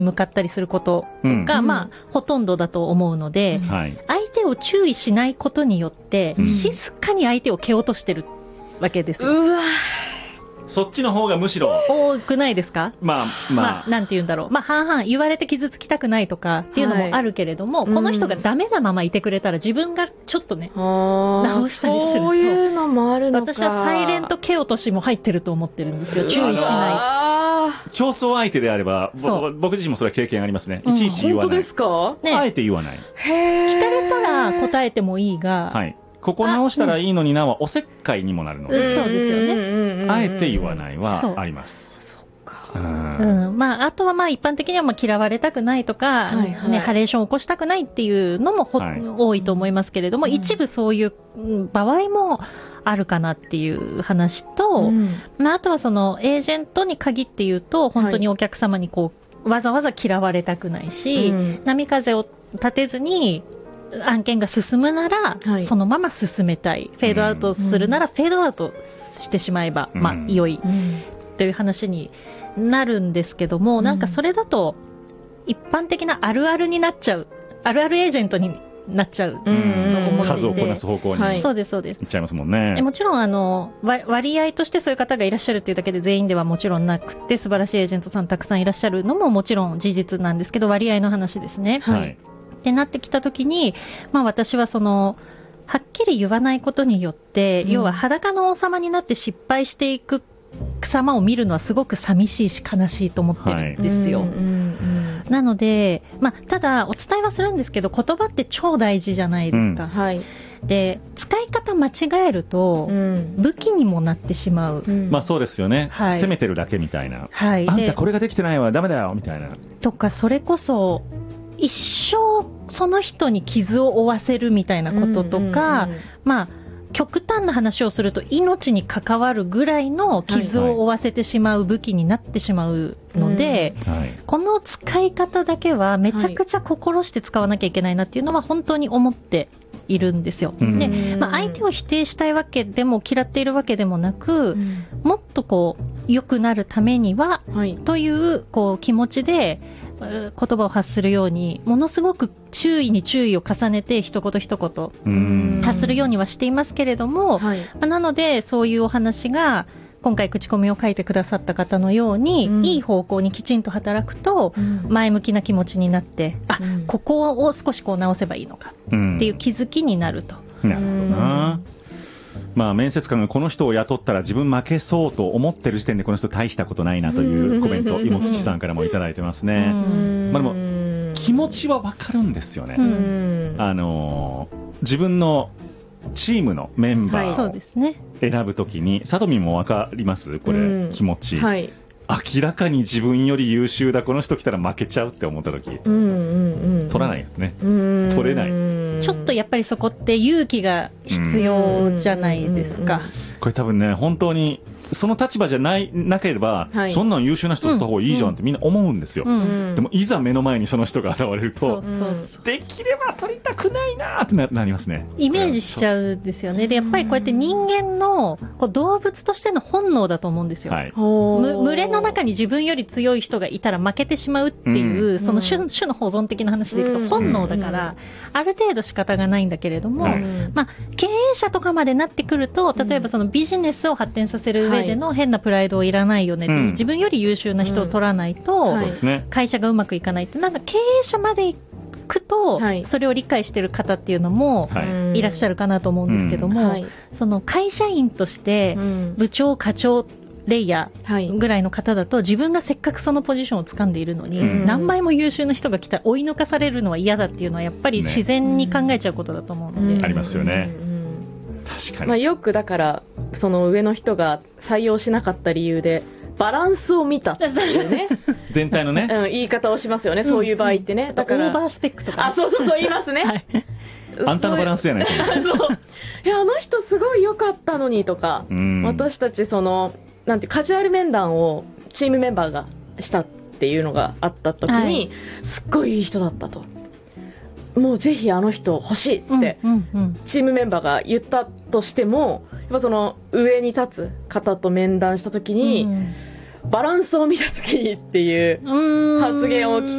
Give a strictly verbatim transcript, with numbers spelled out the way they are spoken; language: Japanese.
向かったりすることが、 うん、 まあほとんどだと思うので、 うん、 相手を注意しないことによって、うん、静かに相手を蹴落としてるわけですよ。 うわ、 そっちの方がむしろ多くないですか？ まあまあ、 まあ、なんて言うんだろう。まあ、半々言われて傷つきたくないとかっていうのもあるけれども、はい、この人がダメなままいてくれたら自分がちょっとね、直したりすると。 そういうのもあるのか。 私はサイレント蹴落としも入ってると思ってるんですよ。注意しない。 競争相手であれば、僕自身もそれは経験ありますね。いちいち言わない。 本当ですか？ ね、 あえて言わない。 へー。聞かれたら答えてもいいが、 はい。ここ直したらいいのになはおせっかいにもなるので、 うん、そうですよね。 あえて言わないはあります。 そっか。 うん、まあ、あとはまあ一般的にはまあ嫌われたくないとか、はいはい、ね、ハレーションを起こしたくないっていうのも、はい、多いと思いますけれども、うん、一部そういう場合もあるかなっていう話と、うん、まあ、あとはそのエージェントに限って言うと、本当にお客様にこう、わざわざ嫌われたくないし、うん、波風を立てずに、案件が進むなら、はい、そのまま進めたい。フェードアウトするなら、フェードアウトしてしまえば、うん、まあ、良い、うん、という話になるんですけども、うん、なんかそれだと、一般的なあるあるになっちゃう。あるあるエージェントになっちゃう。うん、 数をこなす方向に。 はい、そうです、そうです。 いっちゃいますもんね。 もちろん、あの、割合としてそういう方がいらっしゃるっていうだけで全員ではもちろんなくて、素晴らしいエージェントさんたくさんいらっしゃるのももちろん事実なんですけど、割合の話ですね。 はい。 ってなってきたときに、まあ私はその、はっきり言わないことによって、うん、要は裸の王様になって失敗していく様を見るのはすごく寂しいし悲しいと思ってるんですよ。はい、なので、まあただお伝えはするんですけど、言葉って超大事じゃないですか。うん、はい。で、使い方間違えると、武器にもなってしまう。うん、 まあそうですよね。はい、攻めてるだけみたいな。 はい。 あんたこれができてないわ、ダメだよ、みたいな。 とか、それこそ、一生その人に傷を負わせるみたいなこととか、うんうんうん、まあ極端な話をすると命に関わるぐらいの傷を負わせてしまう武器になってしまうので、はいはい、この使い方だけはめちゃくちゃ心して使わなきゃいけないなっていうのは本当に思っているんですよ。うん、で、まあ、相手を否定したいわけでも嫌っているわけでもなく、うん、もっとこう良くなるためには、はい、というこう気持ちで言葉を発するようにものすごく注意に注意を重ねて一言一言発するようにはしていますけれども、はい、なのでそういうお話が今回口コミを書いてくださった方のように、うん、いい方向にきちんと働くと前向きな気持ちになって、うん、あ、ここを少しこう直せばいいのかっていう気づきになると、 うん、なるほどな。まあ、面接官がこの人を雇ったら自分負けそうと思ってる時点でこの人大したことないなというコメント、芋吉さんからもいただいてますね。まあ、でも気持ちはわかるんですよね。あの自分のチームのメンバーを選ぶときに、さとみんもわかりますこれ、気持ち。はい。明らかに自分より優秀だこの人来たら負けちゃうって思った時、うんうんうん、取らないですね。取れない。 ちょっとやっぱりそこって勇気が必要じゃないですか。 これ多分ね本当にその立場じゃないなければ、はい、そんなん優秀な人だった方がいいじゃんってみんな思うんですよ、うんうん、でもいざ目の前にその人が現れると、そうそうそう、できれば取りたくないなって な, なりますね。 イメージしちゃうんですよね。でやっぱりこうやって人間のこう動物としての本能だと思うんですよ、はい、群れの中に自分より強い人がいたら負けてしまうっていう、うん、その 種, 種の保存的な話でいくと本能だから、うん、ある程度仕方がないんだけれども、うん、まあ、経営者とかまでなってくると例えばそのビジネスを発展させる上での変なプライドをいらないよねっていう、うん、自分より優秀な人を取らないと、うん、会社がうまくいかないって、なんか経営者まで行くと、はい、それを理解している方っていうのもいらっしゃるかなと思うんですけども、うんはい、その会社員として部長課長レイヤーぐらいの方だと自分がせっかくそのポジションを掴んでいるのに、うん、何倍も優秀な人が来たら追い抜かされるのは嫌だっていうのはやっぱり自然に考えちゃうことだと思うので、 ね、うん、ありますよね、うん、確かに、 まあ、よくだからその上の人が採用しなかった理由でバランスを見たっていうね全体のね、 うん、言い方をしますよね、そういう場合ってね、うん、だからオーバースペックとか、ね、 あ、そうそうそう言いますね、はい、 あんたのバランスやないかそういやあの人すごい良かったのにとか、うん、私たちそのなんてカジュアル面談をチームメンバーがしたっていうのがあった時に、はい、すっごいいい人だったと、もうぜひあの人欲しいってチームメンバーが言ったとしても、やっぱその上に立つ方と面談した時に、うん、 バランスを見た時にっていう発言を聞